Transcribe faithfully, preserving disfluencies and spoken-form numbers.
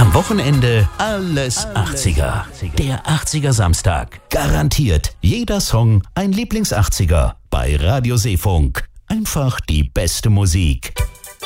Am Wochenende alles achtziger. Der achtziger Samstag. Garantiert jeder Song ein Lieblings-achtziger. Bei Radio Seefunk. Einfach die beste Musik.